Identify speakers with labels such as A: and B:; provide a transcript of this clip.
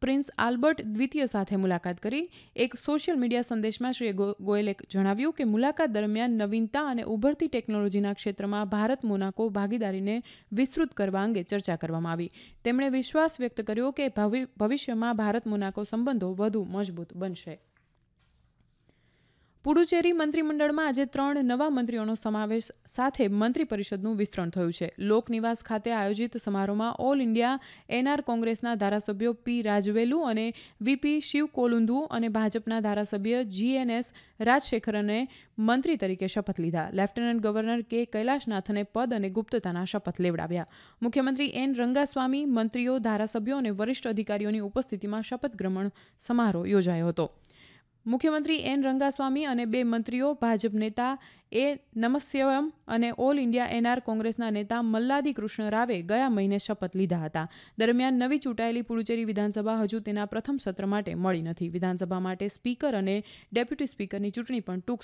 A: Prince Albert દ્વિતીય સાથે મુલાકાત કરી. એક સોશિયલ મીડિયા સંદેશમાં શ્રી ગોયલે જણાવ્યું કે મુલાકાત દરમિયાન નવીનતા અને ઉભરતી ટેકનોલોજીના ક્ષેત્રમાં ભારત મોનાકો ભાગીદારીને વિસ્તૃત કરવા અંગે ચર્ચા કરવામાં આવી. તેમણે વિશ્વાસ વ્યક્ત કર્યો કે ભવિષ્યમાં ભારત મોનાકો સંબંધો વધુ મજબૂત બનશે. પુડુચેરી મંત્રીમંડળમાં આજે 3 નવા મંત્રીઓનો સમાવેશ સાથે મંત્રી પરિષદનું વિસ્તરણ થયું છે. લોકનિવાસ ખાતે આયોજિત સમારોહમાં ઓલ ઇન્ડિયા એનઆર કોંગ્રેસના ધારાસભ્યો પી રાજવેલુ અને વીપી શિવકોલુન્દુ અને ભાજપના ધારાસભ્ય જીએનએસ રાજશેખરને મંત્રી તરીકે શપથ લીધા. લેફ્ટનન્ટ ગવર્નર કે કૈલાશનાથને પદ અને ગુપ્તતાના શપથ લેવડાવ્યા. મુખ્યમંત્રી એન રંગાસ્વામી, મંત્રીઓ, ધારાસભ્યો અને વરિષ્ઠ અધિકારીઓની ઉપસ્થિતિમાં શપથ ગ્રહણ સમારોહ યોજાયો હતો. મુખ્યમંત્રી એન રંગાસ્વામી અને 2 મંત્રીઓ, ભાજપ નેતા એ નમસ્યવમ અને ઓલ ઇન્ડિયા એનઆર કોંગ્રેસના નેતા મલ્લાદી કૃષ્ણ રાવે ગયા મહિને શપથ લીધા હતા. દરમિયાન નવી ચૂંટાયેલી પુડુચેરી વિધાનસભા હજુ તેના પ્રથમ સત્ર માટે મળી નથી. વિધાનસભા માટે સ્પીકર અને ડેપ્યુટી સ્પીકરની ચૂંટણી પણ ટૂંક